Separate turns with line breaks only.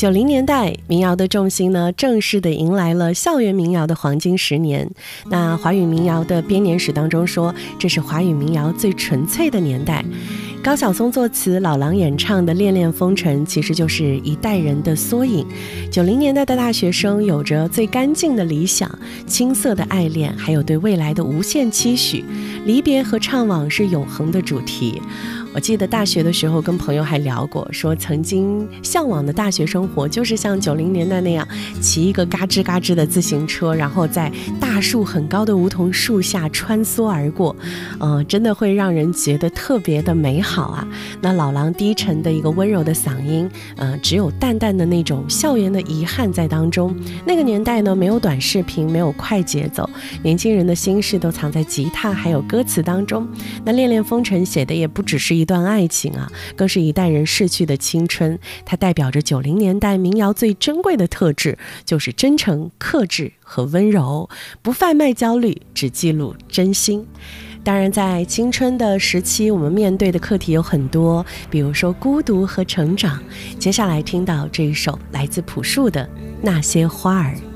90年代民谣的重心呢，正式的迎来了校园民谣的黄金10年。那华语民谣的编年史当中说，这是华语民谣最纯粹的年代。高晓松作词，老狼演唱的《恋恋风尘》其实就是一代人的缩影。90年代的大学生有着最干净的理想、青涩的爱恋，还有对未来的无限期许。离别和怅惘是永恒的主题。我记得大学的时候跟朋友还聊过，说曾经向往的大学生活就是像90年代那样，骑一个嘎吱嘎吱的自行车，然后在大树很高的梧桐树下穿梭而过，真的会让人觉得特别的美好啊。那老狼低沉的一个温柔的嗓音，只有淡淡的那种校园的遗憾在当中。那个年代呢，没有短视频，没有快节奏，年轻人的心事都藏在吉他还有歌词当中。那恋恋风尘写的也不只是一段爱情啊，更是一代人逝去的青春。它代表着90年代民谣最珍贵的特质，就是真诚、克制和温柔，不贩卖焦虑，只记录真心。当然在青春的时期，我们面对的课题有很多，比如说孤独和成长。接下来听到这一首来自朴树的《那些花儿》。